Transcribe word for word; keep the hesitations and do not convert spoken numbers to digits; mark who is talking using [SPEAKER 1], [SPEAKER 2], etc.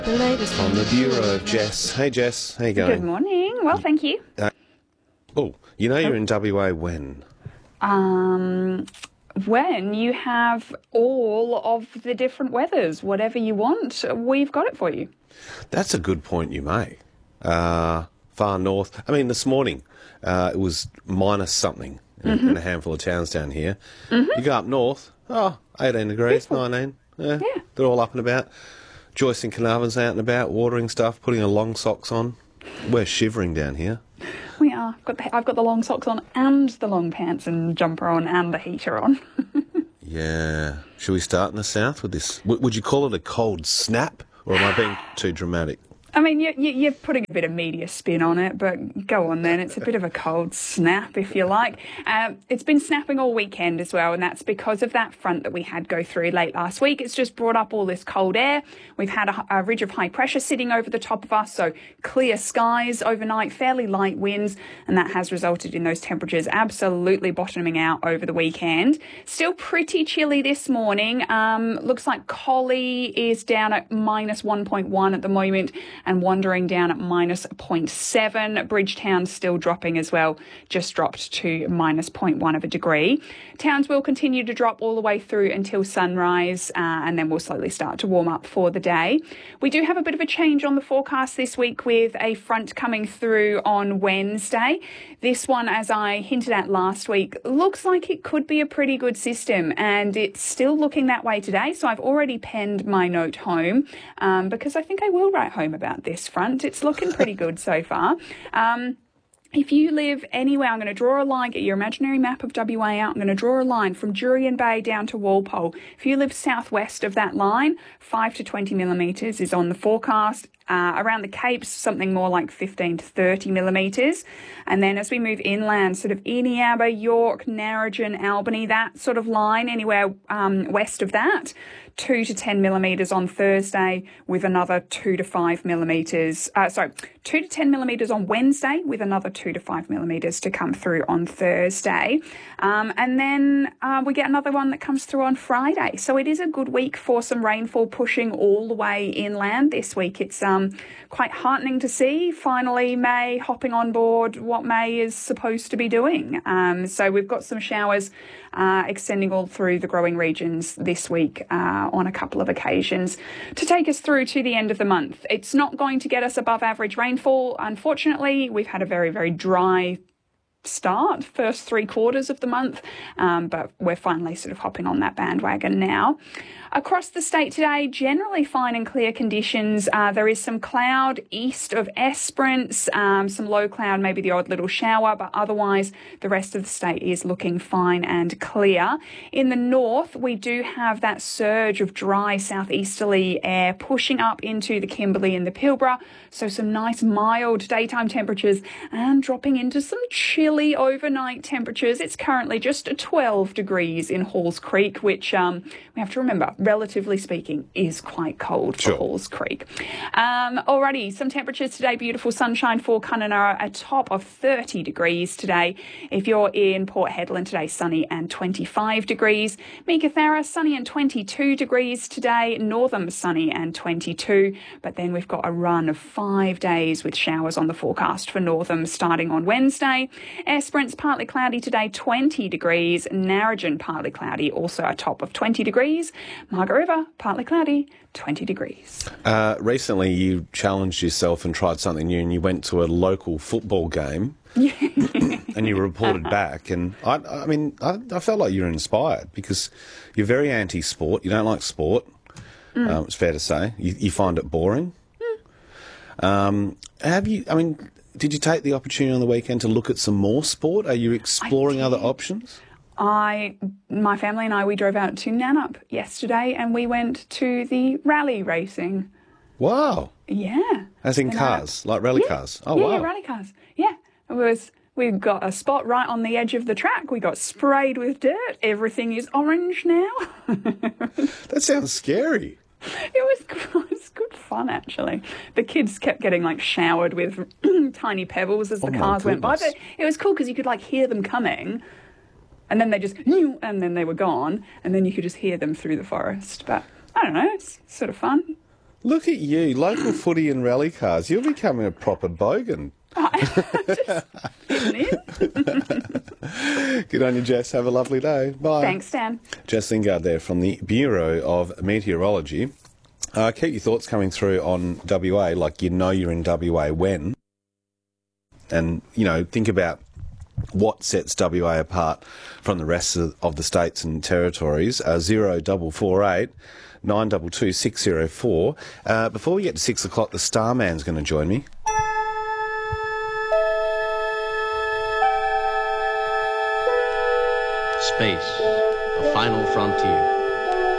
[SPEAKER 1] The latest
[SPEAKER 2] on the Bureau, Jess. Hey, Jess. How you going?
[SPEAKER 3] Good morning. Well, thank you.
[SPEAKER 2] Uh, oh, you know you're in W A when?
[SPEAKER 3] Um, when you have all of the different weathers, whatever you want, we've got it for you.
[SPEAKER 2] That's a good point you make. Uh, far north. I mean, this morning uh, it was minus something in,
[SPEAKER 3] mm-hmm.
[SPEAKER 2] in a handful of towns down here.
[SPEAKER 3] Mm-hmm.
[SPEAKER 2] You go up north, oh, eighteen degrees,
[SPEAKER 3] Beautiful.
[SPEAKER 2] nineteen. Yeah,
[SPEAKER 3] yeah. They're
[SPEAKER 2] all up and about. Joyce and Carnarvon's out and about, watering stuff, putting her long socks on. We're shivering down here.
[SPEAKER 3] We are. I've got the, I've got the long socks on and the long pants and jumper on and the heater on.
[SPEAKER 2] Yeah. Should we start in the south with this? W- would you call it a cold snap, or am I being too dramatic?
[SPEAKER 3] I mean, you, you, you're putting a bit of media spin on it, but go on then. It's a bit of a cold snap, if you like. Um, it's been snapping all weekend as well, and that's because of that front that we had go through late last week. It's just brought up all this cold air. We've had a, a ridge of high pressure sitting over the top of us, so clear skies overnight, fairly light winds, and that has resulted in those temperatures absolutely bottoming out over the weekend. Still pretty chilly this morning. Um, looks like Collie is down at minus one point one at the moment, and Wandering down at minus zero point seven. Bridgetown still dropping as well, just dropped to minus zero point one of a degree. Towns will continue to drop all the way through until sunrise, uh, and then we'll slowly start to warm up for the day. We do have a bit of a change on the forecast this week with a front coming through on Wednesday. This one, as I hinted at last week, looks like it could be a pretty good system, and it's still looking that way today. So I've already penned my note home um, because I think I will write home about this front. It's looking pretty good so far. Um, If you live anywhere, I'm going to draw a line, get your imaginary map of W A out. I'm going to draw a line from Jurien Bay down to Walpole. If you live southwest of that line, five to twenty millimetres is on the forecast. Uh, around the Capes, something more like fifteen to thirty millimetres. And then as we move inland, sort of Eneabba, York, Narrogin, Albany, that sort of line, anywhere um, west of that, two to ten millimetres on Thursday with another two to five millimetres. Uh, sorry, two to ten millimetres on Wednesday with another two to five millimetres to come through on Thursday. Um, and then uh, we get another one that comes through on Friday. So it is a good week for some rainfall pushing all the way inland this week. It's um, quite heartening to see. Finally, May hopping on board what May is supposed to be doing. Um, so we've got some showers uh, extending all through the growing regions this week uh, on a couple of occasions to take us through to the end of the month. It's not going to get us above average rainfall. Unfortunately, we've had a very, very dry start, first three quarters of the month, um, but we're finally sort of hopping on that bandwagon now. Across the state today, generally fine and clear conditions. Uh, there is some cloud east of Esperance, um, some low cloud, maybe the odd little shower, but otherwise the rest of the state is looking fine and clear. In the north, we do have that surge of dry southeasterly air pushing up into the Kimberley and the Pilbara, so some nice mild daytime temperatures and dropping into some chilly overnight temperatures. It's currently just twelve degrees in Halls Creek, which um, we have to remember, relatively speaking, is quite cold for
[SPEAKER 2] sure.
[SPEAKER 3] Halls Creek. Um, alrighty, some temperatures today. Beautiful sunshine for Kununurra, a top of thirty degrees today. If you're in Port Hedland today, sunny and twenty-five degrees. Meekatharra, sunny and twenty-two degrees today. Northam, sunny and twenty-two. But then we've got a run of five days with showers on the forecast for Northam starting on Wednesday. Esperance, partly cloudy today, twenty degrees. Narrogin, partly cloudy, also a top of twenty degrees. Margaret River, partly cloudy, twenty degrees.
[SPEAKER 2] Uh, recently, you challenged yourself and tried something new, and you went to a local football game. And you reported back, and I, I mean, I, I felt like you were inspired because you're very anti-sport. You don't like sport. Mm. Um, it's fair to say you, you find it boring. Mm. Um, have you? I mean, did you take the opportunity on the weekend to look at some more sport? Are you exploring other options?
[SPEAKER 3] I, my family and I, we drove out to Nannup yesterday and we went to the rally racing.
[SPEAKER 2] Wow.
[SPEAKER 3] Yeah.
[SPEAKER 2] As in
[SPEAKER 3] and
[SPEAKER 2] cars,
[SPEAKER 3] Nannup.
[SPEAKER 2] like rally
[SPEAKER 3] yeah.
[SPEAKER 2] cars? Oh,
[SPEAKER 3] yeah,
[SPEAKER 2] wow.
[SPEAKER 3] Yeah, rally cars. Yeah. It was, we got a spot right on the edge of the track. We got sprayed with dirt. Everything is orange now.
[SPEAKER 2] That sounds scary.
[SPEAKER 3] It was, it was good fun, actually. The kids kept getting, like, showered with tiny pebbles as the
[SPEAKER 2] oh
[SPEAKER 3] cars went by.
[SPEAKER 2] goodness.
[SPEAKER 3] But it was cool because you could, like, hear them coming. And then they just, and then they were gone, and then you could just hear them through the forest. But I don't know, it's sort of fun.
[SPEAKER 2] Look at you, local footy and rally cars. You're becoming a proper bogan.
[SPEAKER 3] Just fitting in.
[SPEAKER 2] Good on you, Jess. Have a lovely day. Bye.
[SPEAKER 3] Thanks, Dan.
[SPEAKER 2] Jess Lingard there from the Bureau of Meteorology. Uh, keep your thoughts coming through on W A, like you know you're in W A when. And, you know, think about what sets W A apart from the rest of, of the states and territories. Uh, zero double four eight nine two two six zero four. Uh, before we get to six o'clock, the Starman's going to join me.
[SPEAKER 1] Space, a final frontier.